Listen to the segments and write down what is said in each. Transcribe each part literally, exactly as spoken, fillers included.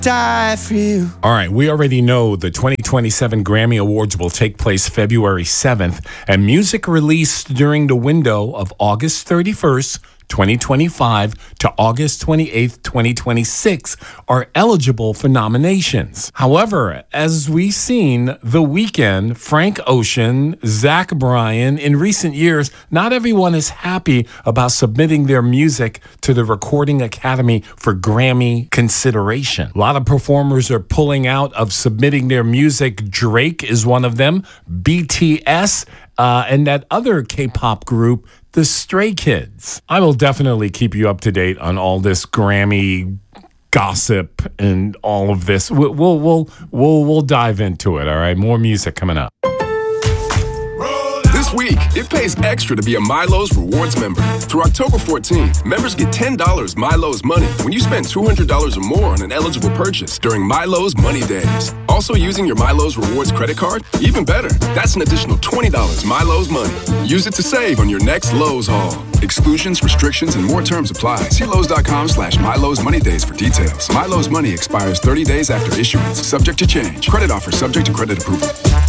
Die for you. All right, we already know the twenty twenty-seven Grammy Awards will take place February seventh, and music released during the window of August thirty-first, twenty twenty-five to August twenty-eighth, twenty twenty-six are eligible for nominations. However, as we've seen, The Weeknd, Frank Ocean, Zach Bryan, in recent years, not everyone is happy about submitting their music to the Recording Academy for Grammy consideration. A lot of performers are pulling out of submitting their music. Drake is one of them, B T S, uh, and that other K-pop group, the Stray Kids. I will definitely keep you up to date on all this Grammy gossip and all of this. We'll we'll we'll we'll, we'll dive into it. All right, more music coming up. This week, it pays extra to be a Milo's Rewards member. Through October fourteenth, members get ten dollars Milo's Money when you spend two hundred dollars or more on an eligible purchase during Milo's Money Days. Also using your Milo's Rewards credit card? Even better, that's an additional twenty dollars Milo's Money. Use it to save on your next Lowe's haul. Exclusions, restrictions, and more terms apply. See Lowe's.com slash Milo's Money Days for details. Milo's Money expires thirty days after issuance, subject to change. Credit offer subject to credit approval.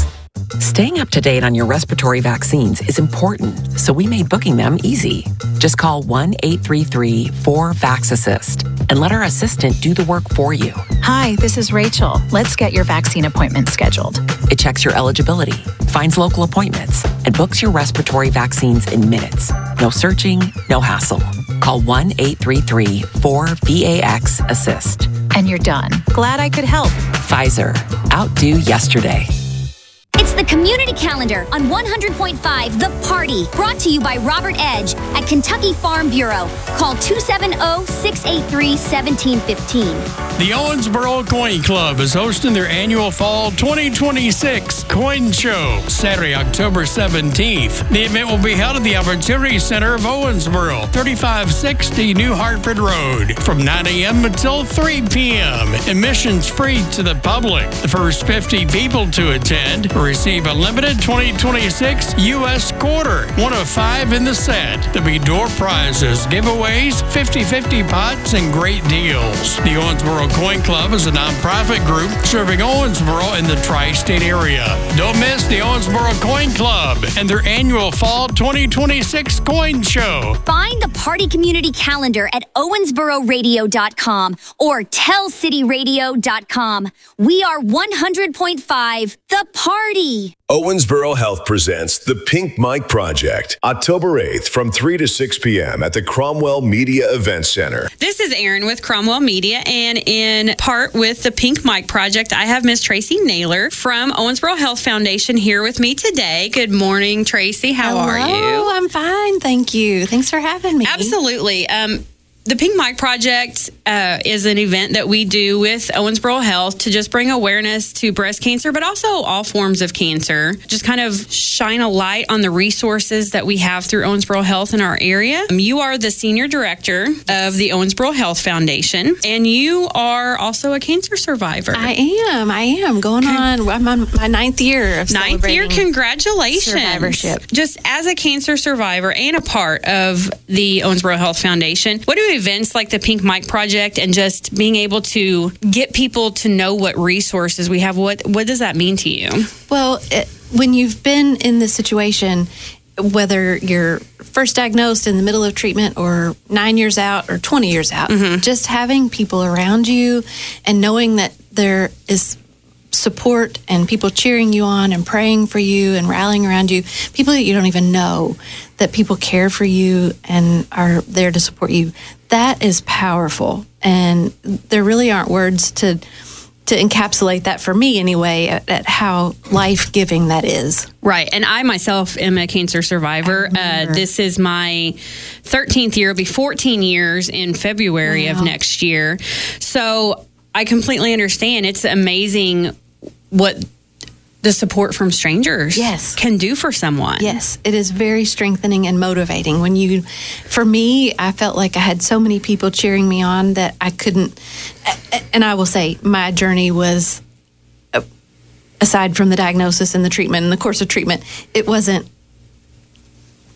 Staying up to date on your respiratory vaccines is important, so we made booking them easy. Just call one eight three three four VAX-ASSIST and let our assistant do the work for you. Hi, this is Rachel. Let's get your vaccine appointment scheduled. It checks your eligibility, finds local appointments, and books your respiratory vaccines in minutes. No searching, no hassle. Call one eight three three four VAX-ASSIST. And you're done. Glad I could help. Pfizer. Outdo yesterday. It's the Community Calendar on one hundred point five The Party, brought to you by Robert Edge at Kentucky Farm Bureau. Call two seven zero, six eight three, one seven one five. The Owensboro Coin Club is hosting their annual Fall twenty twenty-six Coin Show, Saturday, October seventeenth. The event will be held at the Opportunity Center of Owensboro, thirty-five sixty New Hartford Road, from nine a.m. until three p.m. Admissions free to the public. The first fifty people to attend receive a limited twenty twenty-six U S quarter, one of five in the set. There'll be door prizes, giveaways, fifty-fifty pots, and great deals. The Owensboro Coin Club is a nonprofit group serving Owensboro in the tri-state area. Don't miss the Owensboro Coin Club and their annual Fall twenty twenty-six Coin Show. Find the Party Community Calendar at owensboro radio dot com or tell city radio dot com. We are one hundred point five The Party. Owensboro Health presents the Pink Mike Project, October eighth from three to six p.m. at the Cromwell Media Event Center. This is Erin with Cromwell Media, and in part with the Pink Mike Project, I have Miss Tracy Naylor from Owensboro Health Foundation here with me today. Good morning, Tracy. How Hello, are you? I'm fine, thank you. Thanks for having me. Absolutely. Um, The Pink Mike Project uh, is an event that we do with Owensboro Health to just bring awareness to breast cancer, but also all forms of cancer. Just kind of shine a light on the resources that we have through Owensboro Health in our area. Um, you are the Senior Director of the Owensboro Health Foundation, and you are also a cancer survivor. I am. I am. Going on, I'm on my ninth year of Ninth year, congratulations. survivorship. Just as a cancer survivor and a part of the Owensboro Health Foundation, what do events like the Pink Mike Project and just being able to get people to know what resources we have, what what does that mean to you? Well, it, when you've been in this situation, whether you're first diagnosed in the middle of treatment or nine years out or twenty years out, mm-hmm. just having people around you and knowing that there is support and people cheering you on and praying for you and rallying around you, people that you don't even know, that people care for you and are there to support you, that is powerful. And there really aren't words to to encapsulate that for me anyway, at, at how life-giving that is. Right. And I myself am a cancer survivor. Uh, this is my thirteenth year. It'll be fourteen years in February wow. of next year. So I completely understand. It's amazing what the support from strangers yes. can do for someone. Yes, it is very strengthening and motivating. When you, for me, I felt like I had so many people cheering me on that I couldn't, and I will say my journey was, aside from the diagnosis and the treatment and the course of treatment, it wasn't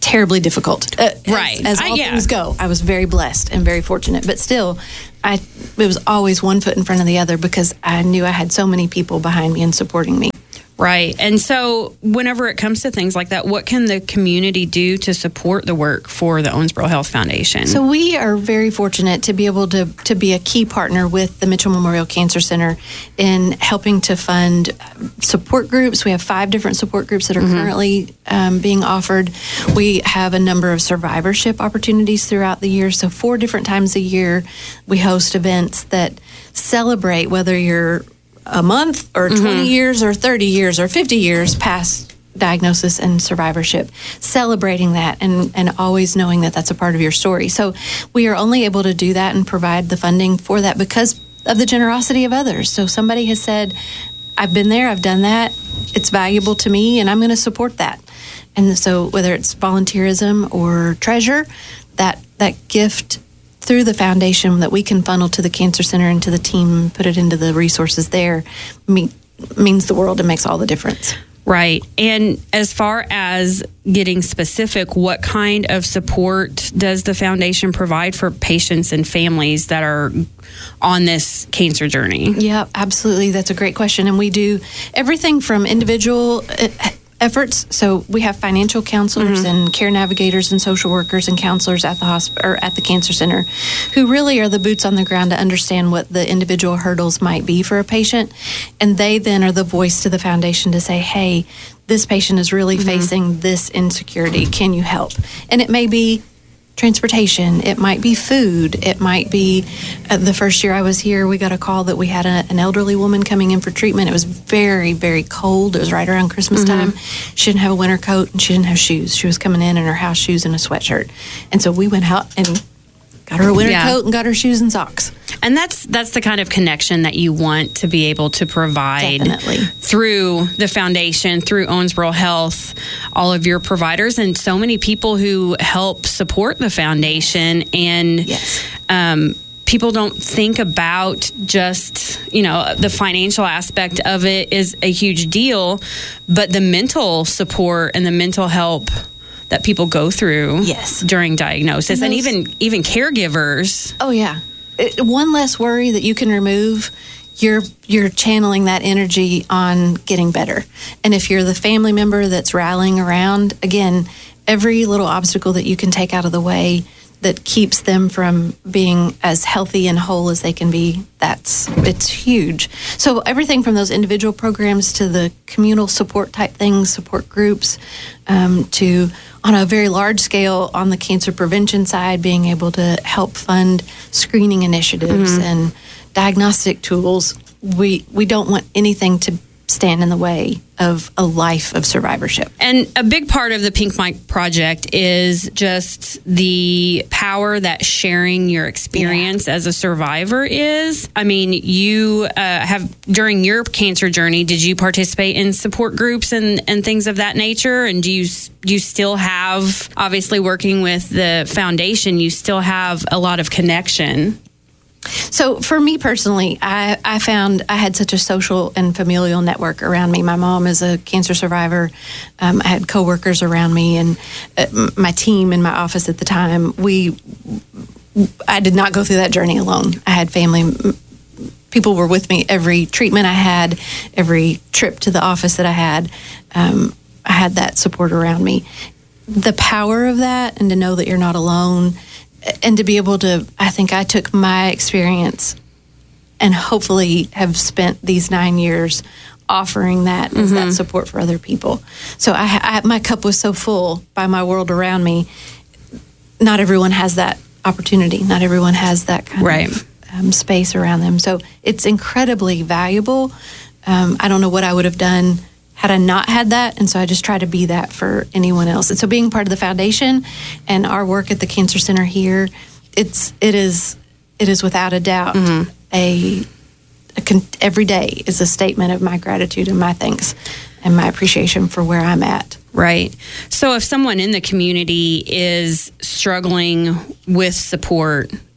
terribly difficult. Uh, Right. As, as I- all yeah. things go, I was very blessed and very fortunate. But still, I it was always one foot in front of the other because I knew I had so many people behind me and supporting me. Right. And so whenever it comes to things like that, what can the community do to support the work for the Owensboro Health Foundation? So we are very fortunate to be able to, to be a key partner with the Mitchell Memorial Cancer Center in helping to fund support groups. We have five different support groups that are mm-hmm. currently um, being offered. We have a number of survivorship opportunities throughout the year. So four different times a year, we host events that celebrate whether you're a month or twenty mm-hmm. years or thirty years or fifty years past diagnosis and survivorship, celebrating that and, and always knowing that that's a part of your story. So we are only able to do that and provide the funding for that because of the generosity of others. So somebody has said, I've been there, I've done that, it's valuable to me, and I'm going to support that. And so whether it's volunteerism or treasure, that that gift through the foundation that we can funnel to the Cancer Center and to the team, put it into the resources there, mean, means the world and makes all the difference. Right. And as far as getting specific, what kind of support does the foundation provide for patients and families that are on this cancer journey? Yeah, absolutely. That's a great question. And we do everything from individual efforts. So we have financial counselors mm-hmm. and care navigators and social workers and counselors at the hospital or at the Cancer Center who really are the boots on the ground to understand what the individual hurdles might be for a patient. And they then are the voice to the foundation to say, hey, this patient is really mm-hmm. facing this insecurity. Can you help? And it may be transportation, it might be food, it might be uh, the first year I was here, we got a call that we had a, an elderly woman coming in for treatment. It was very, very cold. It was right around Christmas mm-hmm. time. She didn't have a winter coat and she didn't have shoes. She was coming in in her house shoes and a sweatshirt. And so we went out and got her a winter Yeah. coat and got her shoes and socks. And that's that's the kind of connection that you want to be able to provide Definitely. through the foundation, through Owensboro Health, all of your providers, and so many people who help support the foundation. And Yes. um, people don't think about just, you know, the financial aspect of it is a huge deal, but the mental support and the mental help that people go through Yes. during diagnosis, and, And those- even even caregivers. Oh yeah, it, one less worry that you can remove. You're you're channeling that energy on getting better. And if you're the family member that's rallying around, again, every little obstacle that you can take out of the way that keeps them from being as healthy and whole as they can be, that's it's huge. So everything from those individual programs to the communal support type things, support groups, um, to on a very large scale on the cancer prevention side, being able to help fund screening initiatives mm-hmm. and diagnostic tools. We we don't want anything to stand in the way of a life of survivorship. And a big part of the Pink Mike Project is just the power that sharing your experience yeah. as a survivor is. I mean, you uh, have, during your cancer journey, did you participate in support groups and, and things of that nature? And do you, do you still have, obviously working with the foundation, you still have a lot of connection? So for me personally, I, I found I had such a social and familial network around me. My mom is a cancer survivor. Um, I had coworkers around me, and uh, my team in my office at the time. We, I did not go through that journey alone. I had family. People were with me every treatment I had, every trip to the office that I had. Um, I had that support around me. The power of that, and to know that you're not alone. And to be able to, I think I took my experience and hopefully have spent these nine years offering that mm-hmm. as that support for other people. So I, I, my cup was so full by my world around me. Not everyone has that opportunity. Not everyone has that kind right. of um, space around them. So it's incredibly valuable. Um, I don't know what I would have done had I not had that, and so I just try to be that for anyone else. And so being part of the foundation and our work at the Cancer Center here, it's it is it is without a doubt mm-hmm. a, a con- every day is a statement of my gratitude and my thanks and my appreciation for where I'm at. Right. So if someone in the community is struggling with support,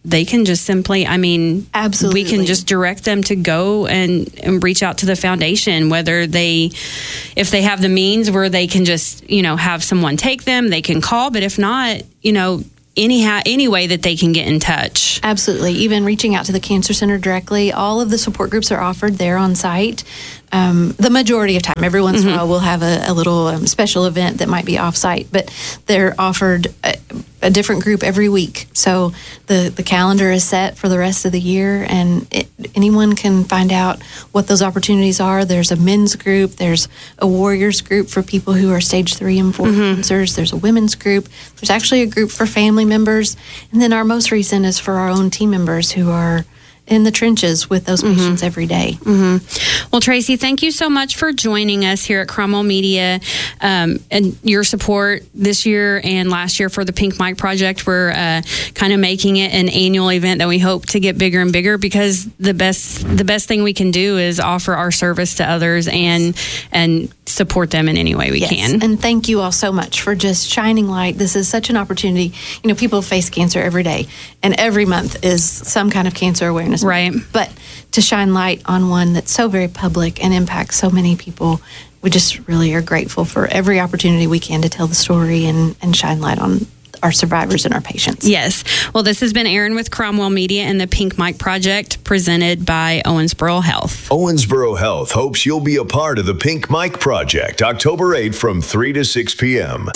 they can just simply, I mean, Absolutely. we can just direct them to go and, and reach out to the foundation, whether they, if they have the means where they can just, you know, have someone take them, they can call. But if not, you know, anyhow, any way that they can get in touch. Absolutely. Even reaching out to the Cancer Center directly. All of the support groups are offered there on site. Um, the majority of time, every once mm-hmm. in a while, we'll have a, a little um, special event that might be off-site, but they're offered a, a different group every week. So the, the calendar is set for the rest of the year, and it, anyone can find out what those opportunities are. There's a men's group. There's a warriors group for people who are stage three and four mm-hmm. cancers. There's a women's group. There's actually a group for family members. And then our most recent is for our own team members who are in the trenches with those patients mm-hmm. every day. Mm-hmm. Well, Tracy, thank you so much for joining us here at Cromwell Media, um, and your support this year and last year for the Pink Mike Project. We're uh, kind of making it an annual event that we hope to get bigger and bigger, because the best the best thing we can do is offer our service to others and and support them in any way we yes. can. And thank you all so much for just shining light. This is such an opportunity. You know, people face cancer every day, and every month is some kind of cancer awareness. Right. But to shine light on one that's so very public and impacts so many people, we just really are grateful for every opportunity we can to tell the story and, and shine light on our survivors and our patients. Yes. Well, this has been Erin with Cromwell Media and the Pink Mike Project, presented by Owensboro Health. Owensboro Health hopes you'll be a part of the Pink Mike Project, October eighth from three to six p.m.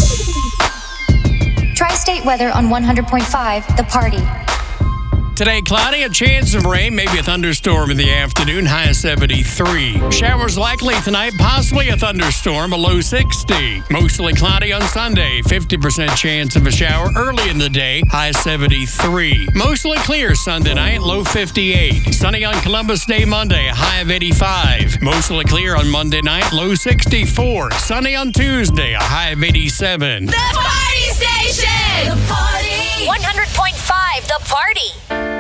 Tri-State weather on one hundred point five, The Party. Today, cloudy, a chance of rain, maybe a thunderstorm in the afternoon, high seventy-three. Showers likely tonight, possibly a thunderstorm, a low sixty. Mostly cloudy on Sunday, fifty percent chance of a shower early in the day, high seventy-three. Mostly clear Sunday night, low fifty-eight. Sunny on Columbus Day Monday, a high of eighty-five. Mostly clear on Monday night, low sixty-four. Sunny on Tuesday, a high of eighty-seven. The Party Station! The Party! one hundred point five, The Party.